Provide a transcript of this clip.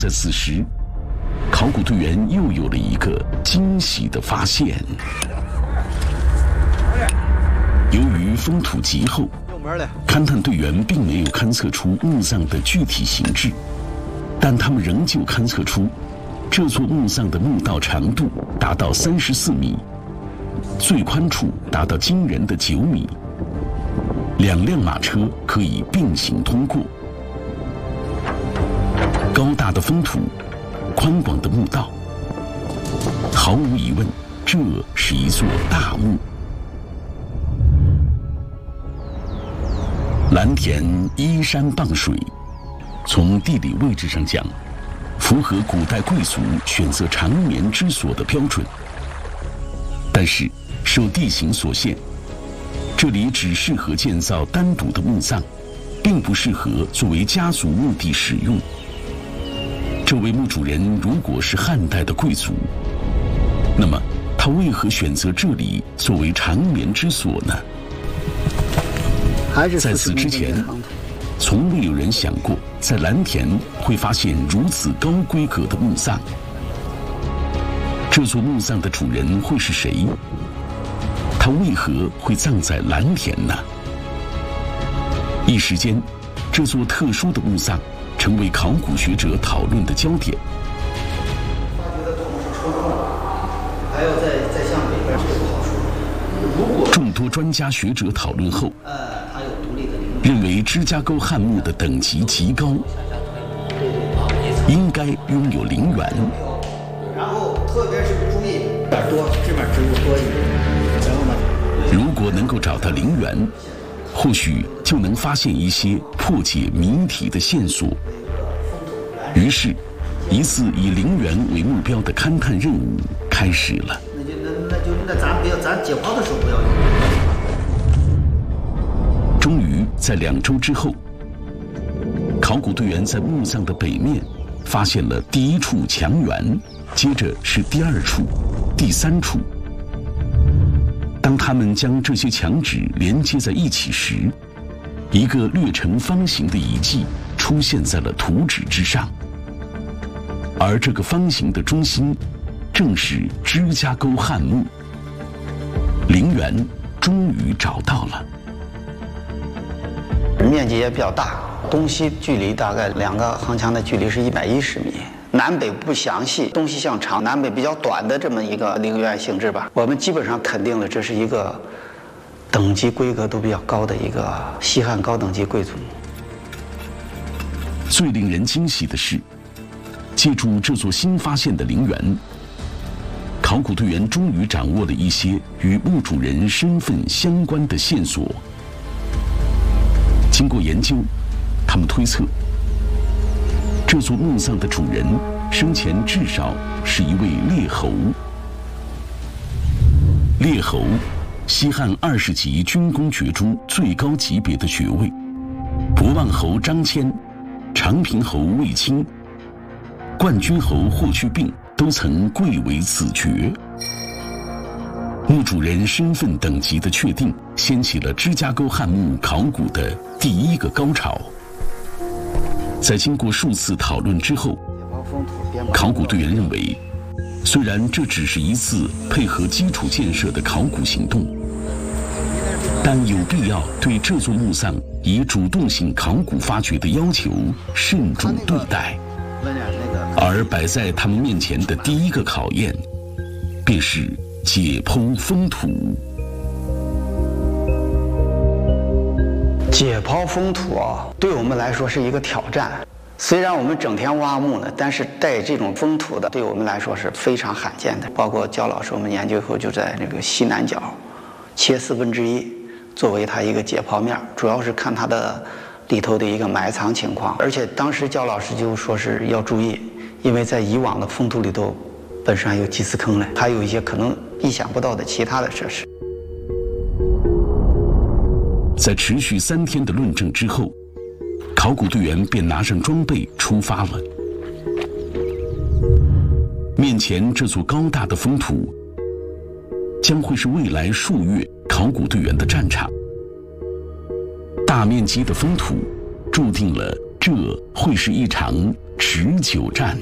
在此时，考古队员又有了一个惊喜的发现。由于封土极厚，勘探队员并没有勘测出墓葬的具体形制，但他们仍旧勘测出这座墓葬的墓道长度达到34米，最宽处达到惊人的9米，2辆马车可以并行通过。高大的封土，宽广的墓道，毫无疑问，这是一座大墓。蓝田依山傍水，从地理位置上讲，符合古代贵族选择长眠之所的标准。但是受地形所限，这里只适合建造单独的墓葬，并不适合作为家族墓地使用。这位墓主人如果是汉代的贵族，那么他为何选择这里作为长眠之所呢？在此之前，从未有人想过在蓝田会发现如此高规格的墓葬。这座墓葬的主人会是谁？他为何会葬在蓝田呢？一时间，这座特殊的墓葬成为考古学者讨论的焦点。 还要再向北边这个不好说。 众多专家学者讨论后，认为芝加沟汉墓的等级极高，应该拥有陵园。 然后特别是注意点多，这边植物多一点。然后呢， 如果能够找到陵园，或许就能发现一些破解谜题的线索。于是，一次以陵园为目标的勘探任务开始了。 那咱解剖的时候不要用。 终于在2周之后，考古队员在墓葬的北面发现了第一处墙垣，接着是第2处、第3处。当他们将这些墙纸连接在一起时，一个略呈方形的遗迹出现在了图纸之上，而这个方形的中心正是芝加沟汉墓。陵园终于找到了， 面积也比较大，东西距离大概2个夯墙的距离是110米，南北不详细，东西向长，南北比较短的这么一个陵园形制吧。我们基本上肯定了，这是一个等级规格都比较高的一个西汉高等级贵族。 最令人惊喜的是，借助这座新发现的陵园，考古队员终于掌握了一些与墓主人身份相关的线索。经过研究，他们推测，这座墓葬的主人生前至少是一位列侯。列侯，西汉20级军功爵中最高级别的爵位，博望侯张骞、长平侯卫青、冠军侯霍去病都曾贵为此爵。墓主人身份等级的确定，掀起了芝加沟汉墓考古的第一个高潮。在经过数次讨论之后，考古队员认为，虽然这只是一次配合基础建设的考古行动，但有必要对这座墓葬以主动性考古发掘的要求慎重对待。而摆在他们面前的第一个考验，便是解剖封土。 解剖封土啊，对我们来说是一个挑战。虽然我们整天挖墓呢，但是带这种封土的，对我们来说是非常罕见的。包括焦老师，我们研究以后就在这个西南角切1/4，作为它一个解剖面，主要是看它的里头的一个埋藏情况。而且当时焦老师就说是要注意，因为在以往的封土里头，本身还有祭祀坑嘞，还有一些可能意想不到的其他的设施。 在持续3天的论证之后，考古队员便拿上装备出发了。面前这座高大的封土，将会是未来数月考古队员的战场。大面积的封土，注定了这会是一场持久战。